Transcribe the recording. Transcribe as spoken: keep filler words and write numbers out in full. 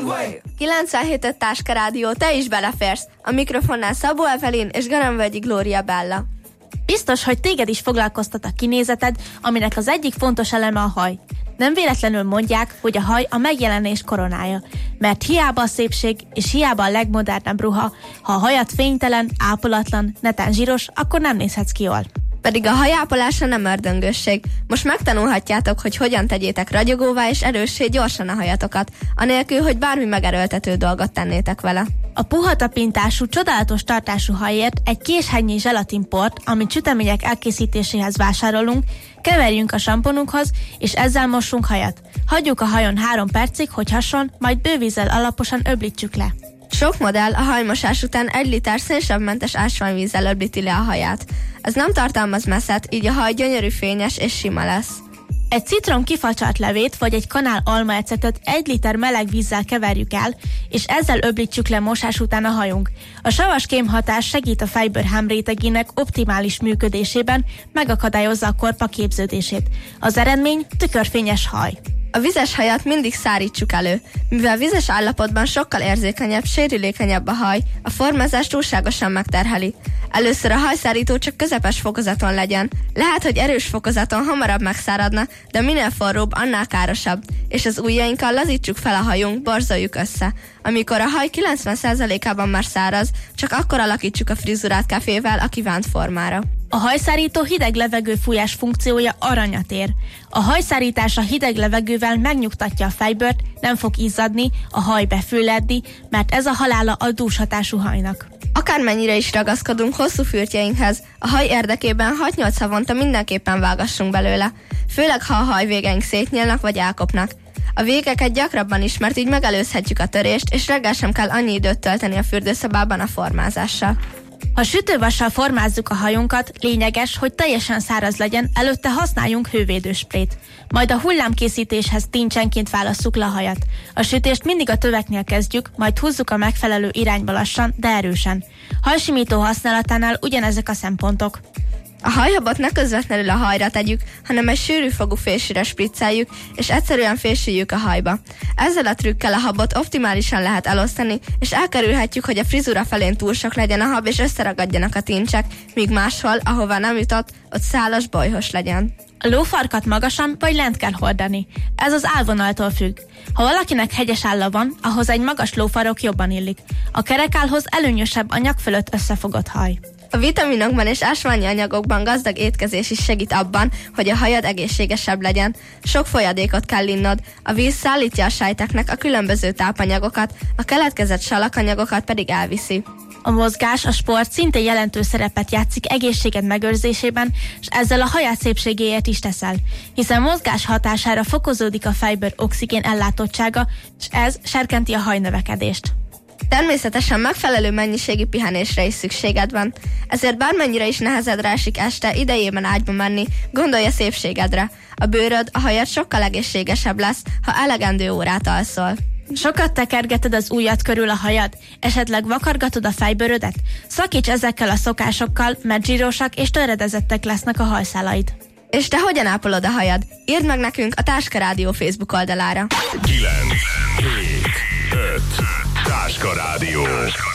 kilencvenhét öt Táska Rádió, te is beleférsz. A mikrofonnál Szabó Evelyn és Garambölgyi Glória Bella. Biztos, hogy téged is foglalkoztat a kinézeted, aminek az egyik fontos eleme a haj. Nem véletlenül mondják, hogy a haj a megjelenés koronája, mert hiába a szépség és hiába a legmodernebb ruha, ha a hajad fénytelen, ápolatlan, netán zsíros, akkor nem nézhetsz ki jól. Pedig a hajápolása nem ördöngösség. Most megtanulhatjátok, hogy hogyan tegyétek ragyogóvá és erőssé gyorsan a hajatokat, anélkül, hogy bármi megerőltető dolgot tennétek vele. A puha tapintású, csodálatos tartású hajért egy késhegynyi zselatinport, amit sütemények elkészítéséhez vásárolunk, keverjünk a samponunkhoz, és ezzel mossunk hajat. Hagyjuk a hajon három percig, hogy hasson, majd bővízzel alaposan öblítsük le. Sok modell a hajmosás után egy liter szénsavmentes ásványvízzel öblíti le a haját. Ez nem tartalmaz meszet, így a haj gyönyörű, fényes és sima lesz. Egy citrom kifacsart levét vagy egy kanál almaecetet egy liter meleg vízzel keverjük el, és ezzel öblítsük le mosás után a hajunk. A savas kémhatás segít a fejbőr hámrétegének optimális működésében, megakadályozza a korpa képződését. Az eredmény tükörfényes haj. A vizes hajat mindig szárítsuk elő. Mivel vizes állapotban sokkal érzékenyebb, sérülékenyebb a haj, a formázást túlságosan megterheli. Először a hajszárító csak közepes fokozaton legyen. Lehet, hogy erős fokozaton hamarabb megszáradna, de minél forróbb, annál károsabb. És az ujjainkkal lazítsuk fel a hajunk, borzoljuk össze. Amikor a haj kilencven százalékában már száraz, csak akkor alakítsuk a frizurát kávével a kívánt formára. A hajszárító hideg levegő fújás funkciója aranyat ér. A hajszárítás a hideg levegővel megnyugtatja a fejbőrt, nem fog izzadni, a haj befülledni, mert ez a halála a dúshatású hajnak. Akármennyire is ragaszkodunk hosszú fürtjeinkhez, a haj érdekében hat-nyolc havonta mindenképpen vágassunk belőle, főleg ha a hajvégeink szétnyílnak vagy elkopnak. A végeket gyakrabban is, mert így megelőzhetjük a törést, és reggel sem kell annyi időt tölteni a fürdőszobában a formázással. Ha sütővassal formázzuk a hajunkat, lényeges, hogy teljesen száraz legyen, előtte használjunk hővédősprét. Majd a hullámkészítéshez tincsenként válasszuk le a hajat. A sütést mindig a töveknél kezdjük, majd húzzuk a megfelelő irányba lassan, de erősen. Hajsimító használatánál ugyanezek a szempontok. A hajhabot ne közvetlenül a hajra tegyük, hanem egy sűrűfogú fésűre spricceljük, és egyszerűen fésüljük a hajba. Ezzel a trükkel a habot optimálisan lehet elosztani, és elkerülhetjük, hogy a frizura felén túl sok legyen a hab, és összeragadjanak a tincsek, míg máshol, ahová nem jutott, ott szálas, bolyhos legyen. A lófarkat magasan vagy lent kell hordani. Ez az állvonaltól függ. Ha valakinek hegyes álla van, ahhoz egy magas lófarok jobban illik. A kerekálhoz előnyösebb a nyak fölött összefogott haj. A vitaminokban és ásványi anyagokban gazdag étkezés is segít abban, hogy a hajad egészségesebb legyen. Sok folyadékot kell innod, a víz szállítja a sejteknek a különböző tápanyagokat, a keletkezett salakanyagokat pedig elviszi. A mozgás, a sport szintén jelentős szerepet játszik egészséged megőrzésében, és ezzel a hajad szépségéért is teszel, hiszen mozgás hatására fokozódik a fejbőr oxigén ellátottsága, és ez serkenti a hajnövekedést. Természetesen megfelelő mennyiségű pihenésre is szükséged van. Ezért bármennyire is nehezedre esik este idejében ágyba menni, gondolj a szépségedre. A bőröd, a hajad sokkal egészségesebb lesz, ha elegendő órát alszol. Sokat tekergeted az ujjad körül a hajad? Esetleg vakargatod a fejbőrödet? Szakíts ezekkel a szokásokkal, mert zsírosak és töredezettek lesznek a hajszálaid. És te hogyan ápolod a hajad? Írd meg nekünk a Táska Rádió Facebook oldalára. kilenc, hét, öt Táska Rádió.